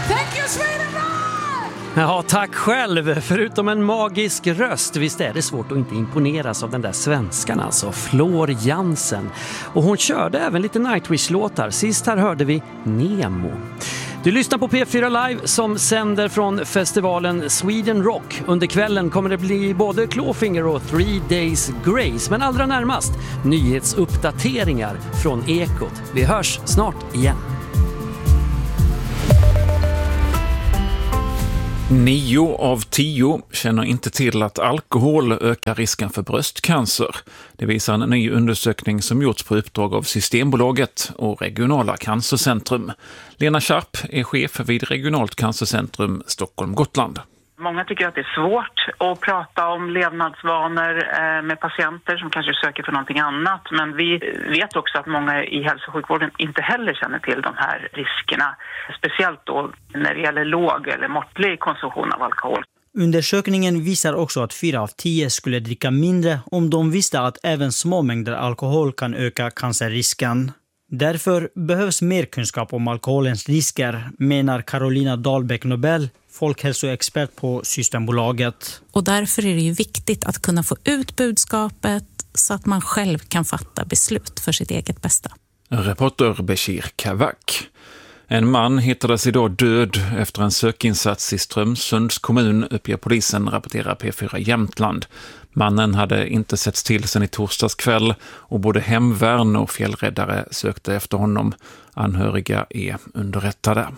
Thank you, Sweden Rock! Ja, tack själv. Förutom en magisk röst, visst är det svårt att inte imponeras av den där svenskan, alltså Floor Jansen. Och hon körde även lite Nightwish-låtar. Sist här hörde vi Nemo. Du lyssnar på P4 Live som sänder från festivalen Sweden Rock. Under kvällen kommer det bli både Clawfinger och 3 Days Grace. Men allra närmast nyhetsuppdateringar från Ekot. Vi hörs snart igen. 9 av 10 känner inte till att alkohol ökar risken för bröstcancer. Det visar en ny undersökning som gjorts på uppdrag av Systembolaget och regionala cancercentrum. Lena Sharp är chef vid regionalt cancercentrum Stockholm-Gotland. Många tycker att det är svårt att prata om levnadsvanor med patienter som kanske söker för någonting annat. Men vi vet också att många i hälso- och sjukvården inte heller känner till de här riskerna. Speciellt då när det gäller låg eller måttlig konsumtion av alkohol. Undersökningen visar också att 4 av 10 skulle dricka mindre om de visste att även små mängder alkohol kan öka cancerrisken. Därför behövs mer kunskap om alkoholens risker, menar Carolina Dahlbäck-Nobel, folkhälsoexpert på Systembolaget. Och därför är det ju viktigt att kunna få ut budskapet så att man själv kan fatta beslut för sitt eget bästa. Reporter Bashir Kavak. En man hittades idag död efter en sökinsats i Strömsunds kommun, uppger polisen, rapporterar P4 Jämtland. Mannen hade inte setts till sedan i torsdags kväll och både hemvärn och fjällräddare sökte efter honom. Anhöriga är underrättade.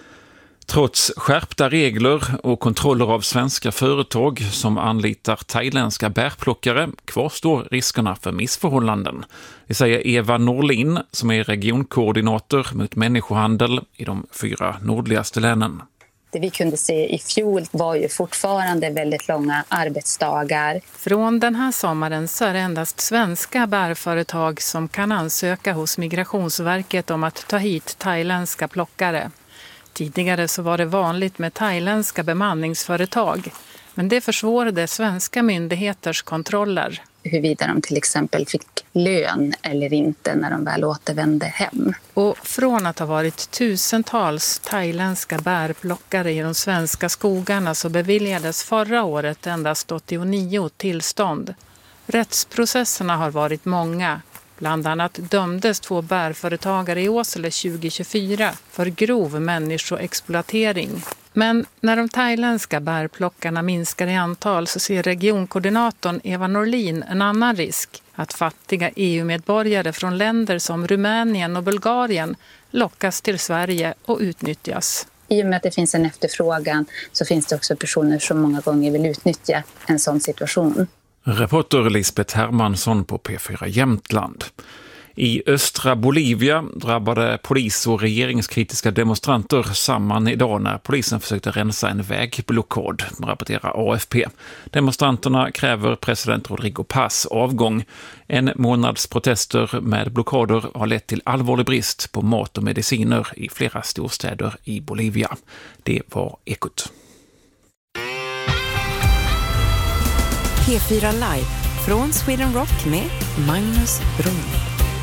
Trots skärpta regler och kontroller av svenska företag som anlitar thailändska bärplockare kvarstår riskerna för missförhållanden. Det säger Eva Norlin som är regionkoordinator mot människohandel i de 4 nordligaste länen. Det vi kunde se i fjol var ju fortfarande väldigt långa arbetsdagar. Från den här sommaren så är det endast svenska bärföretag som kan ansöka hos Migrationsverket om att ta hit thailändska plockare. Tidigare så var det vanligt med thailändska bemanningsföretag, men det försvårade svenska myndigheters kontroller. Huruvida de till exempel fick lön eller inte när de väl återvände hem. Och från att ha varit tusentals thailändska bärplockare i de svenska skogarna så beviljades förra året endast 89 tillstånd. Rättsprocesserna har varit många. Bland annat dömdes 2 bärföretagare i Åsele 2024 för grov människoexploatering. Men när de thailändska bärplockarna minskar i antal så ser regionkoordinatorn Eva Norlin en annan risk. Att fattiga EU-medborgare från länder som Rumänien och Bulgarien lockas till Sverige och utnyttjas. I och med att det finns en efterfrågan så finns det också personer som många gånger vill utnyttja en sån situation. Reporter Lisbeth Hermansson på P4 Jämtland. I östra Bolivia drabbade polis och regeringskritiska demonstranter samman idag när polisen försökte rensa en vägblockad, rapporterar AFP. Demonstranterna kräver president Rodrigo Paz avgång. En månads protester med blockader har lett till allvarlig brist på mat och mediciner i flera storstäder i Bolivia. Det var Ekot. P4 Live från Sweden Rock med Magnus Brunni.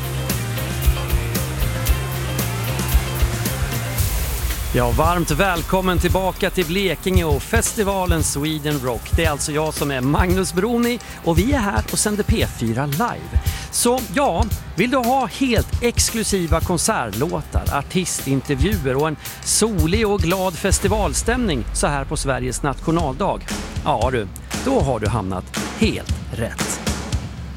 Ja, varmt välkommen tillbaka till Blekinge och festivalen Sweden Rock. Det är alltså jag som är Magnus Brunni och vi är här och sänder P4 Live. Så ja, vill du ha helt exklusiva konsertlåtar, artistintervjuer och en solig och glad festivalstämning så här på Sveriges nationaldag? Ja du, då har du hamnat helt rätt.